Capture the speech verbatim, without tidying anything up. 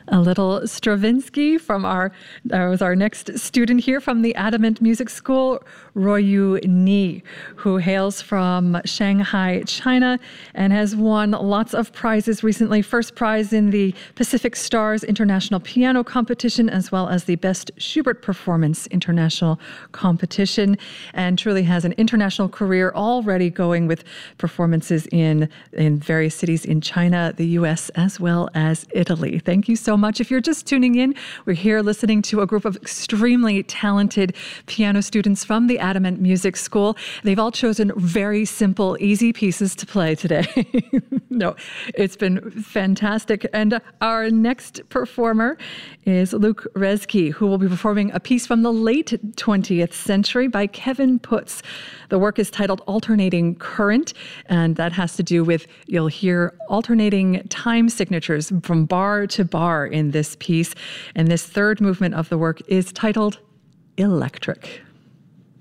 A little Stravinsky from our, that was our next student here from the Adamant Music School, Ruoyu Ni, who hails from Shanghai, China, and has won lots of prizes recently. First prize in the Pacific Stars International Piano Competition, as well as the Best Schubert Performance International Competition, and truly has an international career already going with performances in, in various cities in China, the U S, as well as Italy. Thank you so much. If you're just tuning in, we're here listening to a group of extremely talented piano students from the Adamant Music School. They've all chosen very simple, easy pieces to play today. No, it's been fantastic. And our next performer is Luc Rezdky, who will be performing a piece from the late twentieth century by Kevin Putz. The work is titled Alternating Current, and that has to do with, you'll hear alternating time signatures from bar to bar in this piece. And this third movement of the work is titled Electric.